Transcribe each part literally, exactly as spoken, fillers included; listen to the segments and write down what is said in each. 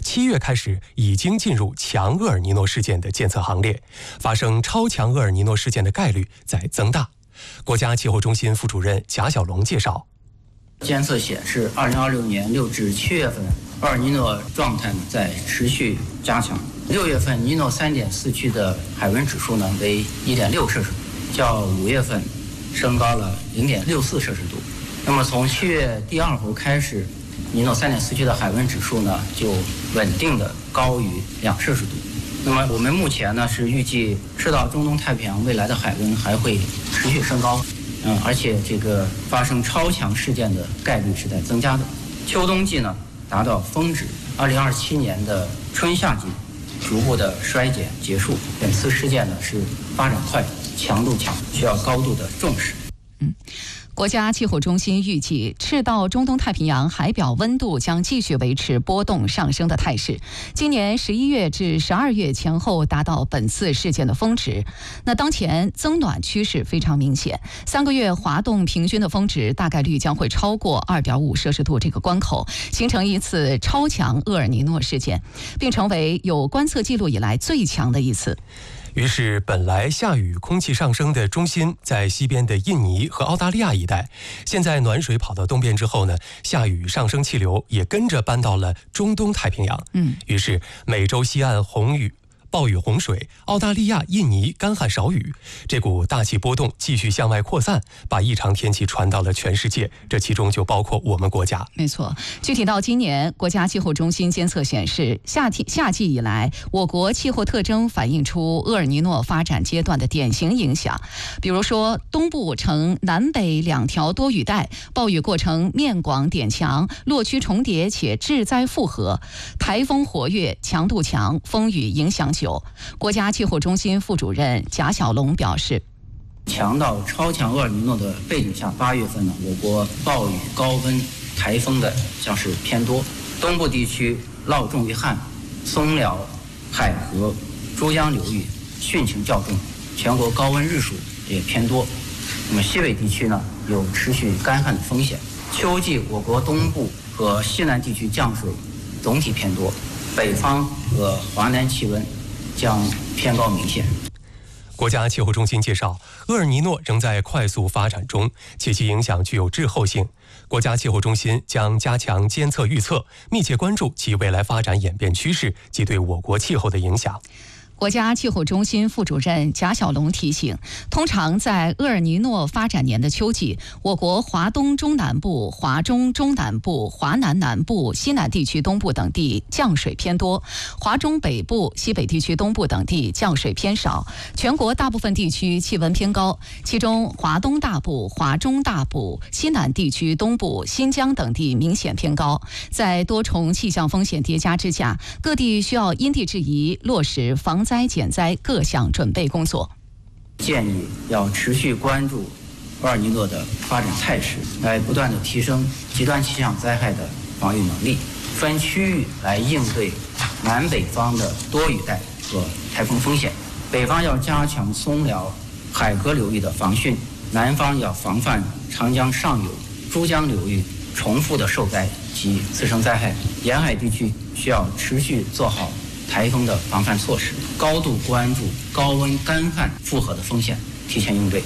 七月开始已经进入强厄尔尼诺事件的监测行列，发生超强厄尔尼诺事件的概率在增大。国家气候中心副主任贾小龙介绍， 监测显示，二零二六年六至七月份，厄尔尼诺状态呢在持续加强。六月份尼诺三点四区的海温指数呢为一点六摄氏度，较五月份升高了零点六四摄氏度。那么从七月第二周开始，尼诺三点四区的海温指数呢就稳定的高于两摄氏度。那么我们目前呢是预计赤道中东太平洋未来的海温还会持续升高，嗯，而且这个发生超强事件的概率是在增加的。秋冬季呢达到峰值，二零二七年的春夏季逐步的衰减结束。本次事件呢是发展快、强度强，需要高度的重视。 嗯。国家气候中心预计，赤道中东太平洋海表温度将继续维持波动上升的态势，今年十一月至十二月前后达到本次事件的峰值。那当前增暖趋势非常明显，三个月滑动平均的峰值大概率将会超过 二点五摄氏度这个关口，形成一次超强厄尔尼诺事件，并成为有观测记录以来最强的一次。 于是本来下雨空气上升的中心在西边的印尼和澳大利亚一带，现在暖水跑到东边之后呢，下雨上升气流也跟着搬到了中东太平洋。 嗯， 于是美洲西岸红雨暴雨洪水，澳大利亚、印尼干旱少雨，这股大气波动继续向外扩散，把异常天气传到了全世界，这其中就包括我们国家。 没错，具体到今年，国家气候中心监测显示，夏季夏季以来，我国气候特征反映出厄尔尼诺发展阶段的典型影响。比如说，东部呈南北两条多雨带，暴雨过程面广点强，落区重叠且致灾复合，台风活跃，强度强，风雨影响久。国家气候中心副主任贾小龙表示， 强到超强厄尔尼诺的背景下，八月份呢，我国暴雨、高温、台风的将是偏多。东部地区涝重于旱，松辽、海河、珠江流域汛情较重，全国高温日数也偏多。那么西北地区呢，有持续干旱的风险。秋季我国东部和西南地区降水总体偏多，北方和华南气温将偏高明显。 国家气候中心介绍，厄尔尼诺仍在快速发展中，且其影响具有滞后性。国家气候中心将加强监测预测，密切关注其未来发展演变趋势及对我国气候的影响。 国家气候中心副主任贾小龙提醒，通常在厄尔尼诺发展年的秋季，我国华东中南部、华中中南部、华南南部、西南地区东部等地降水偏多，华中北部、西北地区东部等地降水偏少，全国大部分地区气温偏高，其中华东大部、华中大部、西南地区东部、新疆等地明显偏高。在多重气象风险叠加之下，各地需要因地制宜落实防灾减灾各项准备工作。 建议要持续关注厄尔尼诺的发展态势，来不断的提升极端气象灾害的防御能力，分区域来应对南北方的多雨带和台风风险。北方要加强松辽、海河流域的防汛，南方要防范长江上游、珠江流域重复的受灾及次生灾害。沿海地区需要持续做好台风的防范措施，高度关注高温干旱复合的风险，提前应对。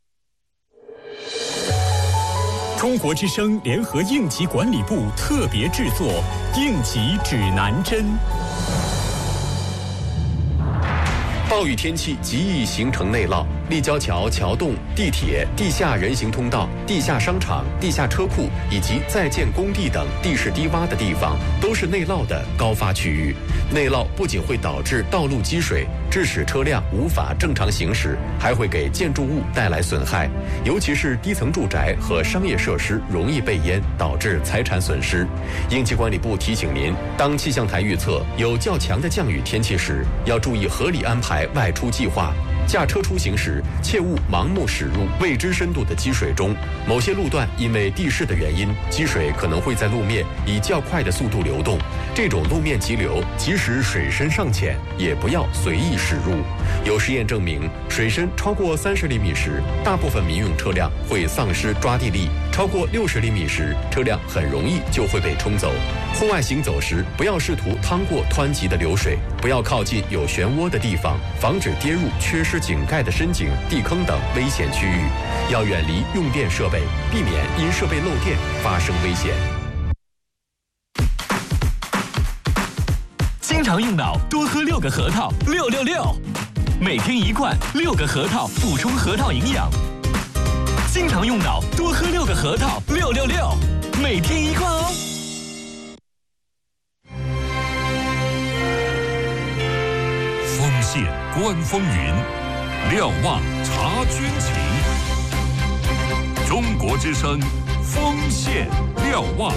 中国之声联合应急管理部特别制作《应急指南针》。 暴雨天气极易形成内涝，立交桥、桥洞、地铁、地下人行通道、地下商场、地下车库以及在建工地等地势低洼的地方，都是内涝的高发区域。内涝不仅会导致道路积水，致使车辆无法正常行驶，还会给建筑物带来损害，尤其是低层住宅和商业设施容易被淹，导致财产损失。应急管理部提醒您，当气象台预测有较强的降雨天气时，要注意合理安排外出计划。驾车出行时，切勿盲目驶入未知深度的积水中。某些路段因为地势的原因，积水可能会在路面以较快的速度流动。这种路面急流，即使水深尚浅，也不要随意驶入。有实验证明，水深超过三十厘米时，大部分民用车辆会丧失抓地力， 超过六十厘米时，车辆很容易就会被冲走。户外行走时，不要试图趟过湍急的流水，不要靠近有漩涡的地方，防止跌入缺失井盖的深井、地坑等危险区域。要远离用电设备，避免因设备漏电发生危险。 经常用脑，多喝六个核桃，六六六，每天一罐，六个核桃，补充核桃营养。经常用脑，多喝六个核桃，六六六，每天一罐哦。 锋线观风云，瞭望察军情。中国之声，锋线瞭望。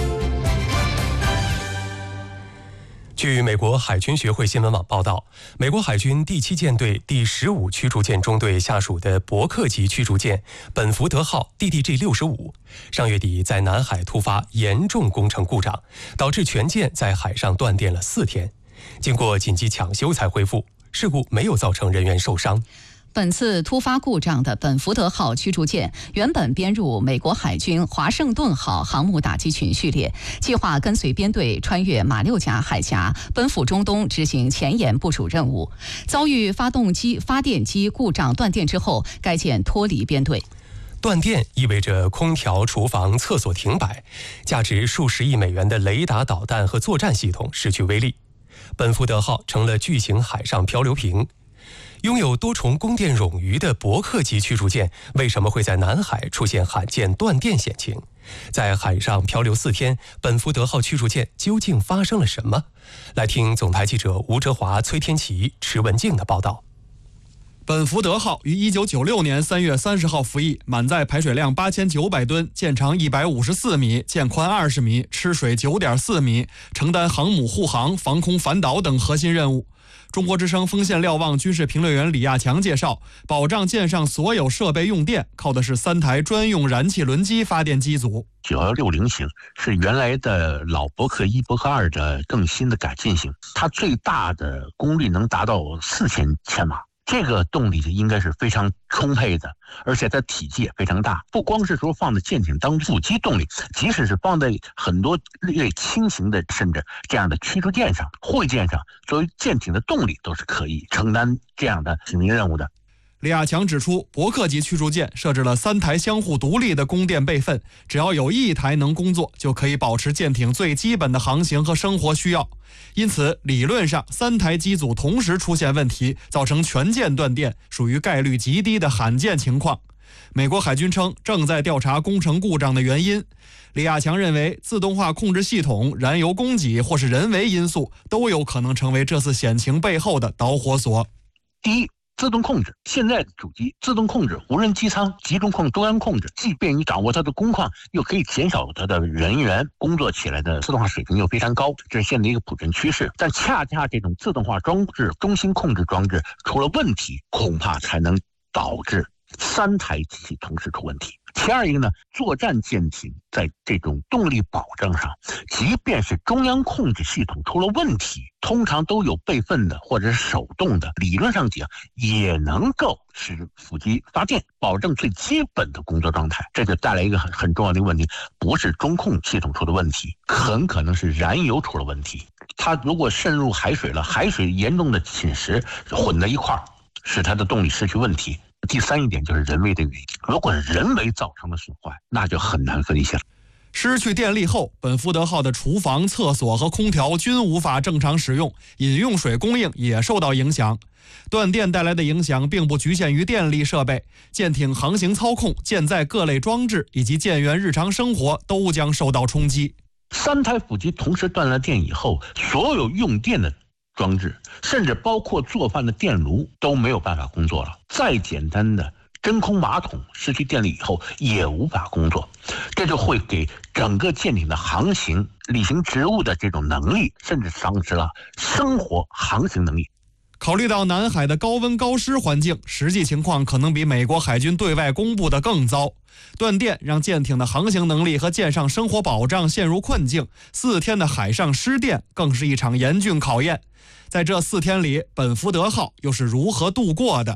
据美国海军学会新闻网报道，美国海军第七舰队第十五驱逐舰中队下属的伯克级驱逐舰本福德号 D D G 六十五，上月底在南海突发严重工程故障，导致全舰在海上断电了四天，经过紧急抢修才恢复，事故没有造成人员受伤。 本次突发故障的本福德号驱逐舰原本编入美国海军华盛顿号航母打击群序列，计划跟随编队穿越马六甲海峡，奔赴中东执行前沿部署任务。遭遇发动机发电机故障断电之后，该舰脱离编队。 断电意味着空调、厨房、厕所停摆，价值数十亿美元的雷达导弹和作战系统失去威力。本福德号成了巨型海上漂流瓶。拥有多重供电冗余的伯克级驱逐舰为什么会在南海出现罕见断电险情？在海上漂流四天，本福德号驱逐舰究竟发生了什么？来听总台记者吴哲华、崔天琪、池文静的报道。 本福德号于一九九六年三月三十号服役，满载排水量八千九百吨，舰长一百五十四米，舰宽二十米，吃水九点四米，承担航母护航、防空反导等核心任务。中国之声锋线瞭望军事评论员李亚强介绍，保障舰上所有设备用电，靠的是三台专用燃气轮机发电机组。 九幺六零型是原来的老伯克一、伯克二的更新的改进型，它最大的功率能达到四千千瓦。这个动力应该是非常充沛的，而且它体积也非常大。不光是说放在舰艇当副机动力，即使是放在很多略轻型的甚至这样的驱逐舰上、护卫舰上，作为舰艇的动力都是可以承担这样的使命任务的。 李亚强指出，伯克级驱逐舰设置了三台相互独立的供电备份，只要有一台能工作，就可以保持舰艇最基本的航行和生活需要。因此，理论上三台机组同时出现问题，造成全舰断电，属于概率极低的罕见情况。美国海军称正在调查工程故障的原因。李亚强认为，自动化控制系统、燃油供给或是人为因素都有可能成为这次险情背后的导火索。 第一，自动控制，现在的主机自动控制、无人机舱集中控、中央控制，即便你掌握它的工况，又可以减少它的人员工作起来的自动化水平又非常高，这是现在一个普遍趋势。但恰恰这种自动化装置、中心控制装置出了问题，恐怕才能导致三台机器同时出问题。其二一个呢，作战舰艇在这种动力保障上，即便是中央控制系统出了问题，通常都有备份的或者是手动的，理论上讲也能够使副机发电，保证最基本的工作状态。这就带来一个很很重要的一个问题，不是中控系统出了问题，很可能是燃油出了问题。它如果渗入海水了，海水严重的侵蚀混在一块儿，使它的动力失去问题。第三一点就是人为的原因，如果是人为造成的损坏，那就很难分析了。 失去电力后，本福德号的厨房、厕所和空调均无法正常使用，饮用水供应也受到影响。断电带来的影响并不局限于电力设备，舰艇航行操控、舰载各类装置以及舰员日常生活都将受到冲击。 三台副机同时断了电以后，所有用电的装置，甚至包括做饭的电炉都没有办法工作了。再简单的真空马桶失去电力以后也无法工作，这就会给整个舰艇的航行、履行职务的这种能力，甚至丧失了生活航行能力。 考虑到南海的高温高湿环境，实际情况可能比美国海军对外公布的更糟。断电让舰艇的航行能力和舰上生活保障陷入困境，四天的海上失电更是一场严峻考验。在这四天里，本福德号又是如何度过的？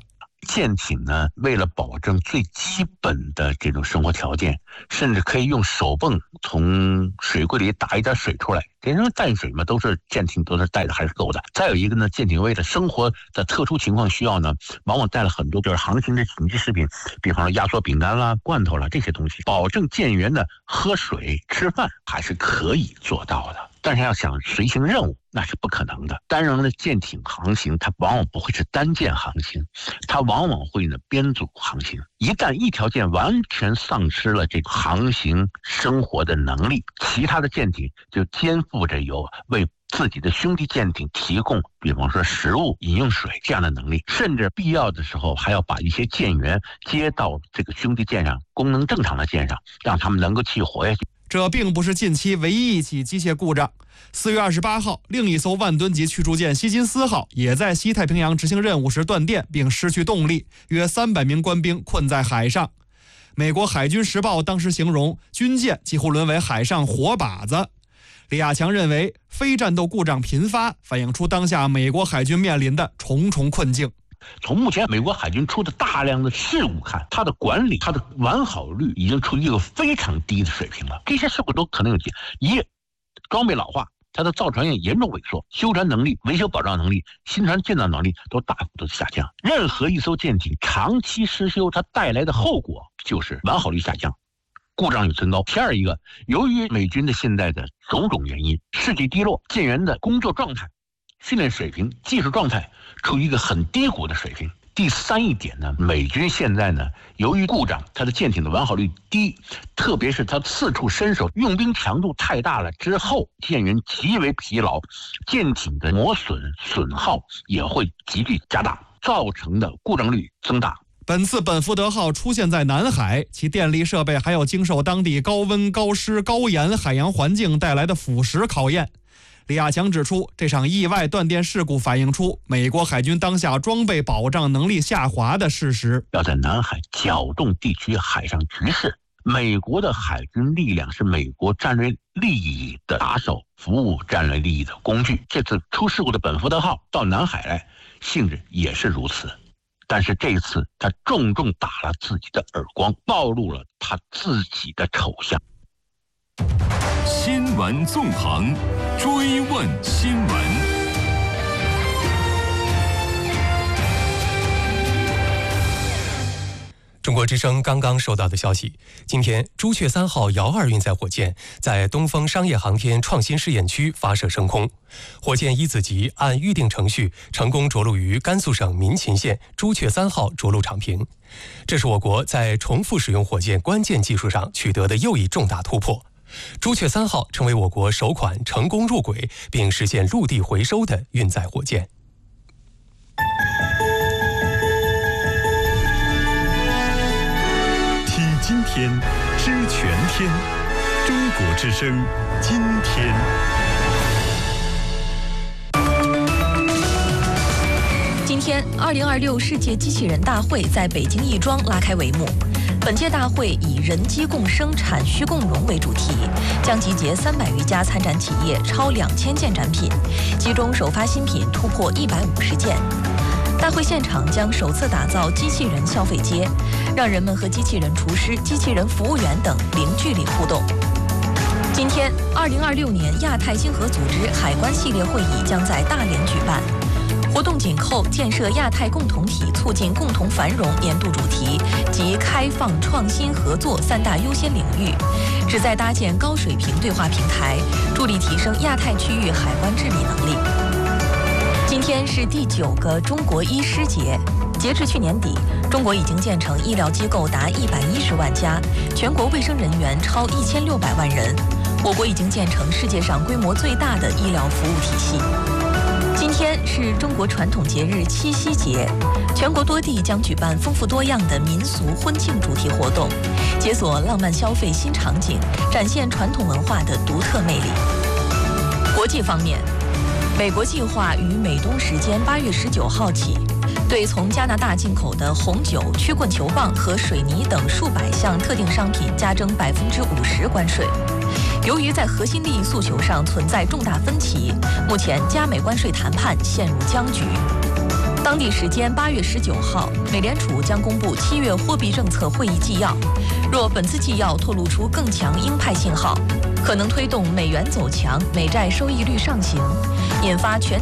舰艇呢，为了保证最基本的这种生活条件，甚至可以用手泵从水柜里打一点水出来。因为淡水嘛，都是舰艇都是带的还是够的。再有一个呢，舰艇为了生活的特殊情况需要呢，往往带了很多就是航行的紧急食品，比方说压缩饼干啦、罐头啦这些东西，保证舰员的喝水、吃饭还是可以做到的。但是要想随行任务，那是不可能的。单人的舰艇航行，它往往不会是单舰航行，它往往会呢编组航行。一旦一条舰完全丧失了这个航行生活的能力，其他的舰艇就肩负着有为自己的兄弟舰艇提供，比方说食物、饮用水这样的能力，甚至必要的时候还要把一些舰员接到这个兄弟舰上，功能正常的舰上，让他们能够继续活下去。 这并不是近期唯一一起机械故障。四月二十八号，另一艘万吨级驱逐舰希金斯号也在西太平洋执行任务时断电并失去动力，约三百名官兵困在海上。美国海军时报当时形容军舰几乎沦为海上活靶子。李亚强认为，非战斗故障频发，反映出当下美国海军面临的重重困境。 从目前美国海军出的大量的事故看，它的管理、它的完好率已经处于一个非常低的水平了。这些事故都可能有一，装备老化，它的造船业严重萎缩，修船能力、维修保障能力、新船建造能力都大幅度下降。任何一艘舰艇长期失修，它带来的后果就是完好率下降，故障率增高。第二一个，由于美军的现在的种种原因，士气低落，舰员的工作状态、训练水平、技术状态处于一个很低谷的水平。第三一点呢，美军现在呢，由于故障，它的舰艇的完好率低，特别是它四处伸手，用兵强度太大了之后，舰员极为疲劳，舰艇的磨损损耗也会急剧加大，造成的故障率增大。 本次本福德号出现在南海，其电力设备还要经受当地高温、高湿、高盐海洋环境带来的腐蚀考验。李亚强指出，这场意外断电事故反映出美国海军当下装备保障能力下滑的事实。 要在南海搅动地区海上局势，美国的海军力量是美国战略利益的打手，服务战略利益的工具。这次出事故的本福德号到南海来，性质也是如此。但是这次他重重打了自己的耳光，暴露了他自己的丑相。 新闻纵横，追问新闻。 中国之声刚刚收到的消息，今天朱雀三号遥二运载火箭在东风商业航天创新试验区发射升空，火箭一子级按预定程序成功着陆于甘肃省民勤县朱雀三号着陆场坪，这是我国在重复使用火箭关键技术上取得的又一重大突破。朱雀三号成为我国首款成功入轨并实现陆地回收的运载火箭。 听今天，知全天，中国之声，今天。 今天，二零二六世界机器人大会在北京亦庄拉开帷幕。本届大会以人机共生、产虚共融为主题，将集结三百余家参展企业，超两千件展品，其中首发新品突破一百五十件。大会现场将首次打造机器人消费街，让人们和机器人厨师、机器人服务员等零距离互动。今天，二零二六年亚太经合组织海关系列会议将在大连举办。活动紧扣建设亚太共同体、促进共同繁荣年度主题及开放创新合作三大优先领域，旨在搭建高水平对话平台，助力提升亚太区域海关治理能力。今天是第九个中国医师节，截至去年底，中国已经建成医疗机构达一百一十万家，全国卫生人员超一千六百万人，我国已经建成世界上规模最大的医疗服务体系。今天是中国传统节日七夕节，全国多地将举办丰富多样的民俗婚庆主题活动，解锁浪漫消费新场景，展现传统文化的独特魅力。国际方面，美国计划于美东时间八月十九号起，对从加拿大进口的红酒、曲棍球棒和水泥等数百项特定商品加征百分之五十关税。由于在核心利益诉求上存在重大分歧，目前加美关税谈判陷入僵局。 当地时间八月十九号，美联储将公布七月货币政策会议纪要。若本次纪要透露出更强鹰派信号，可能推动美元走强、美债收益率上行，引发全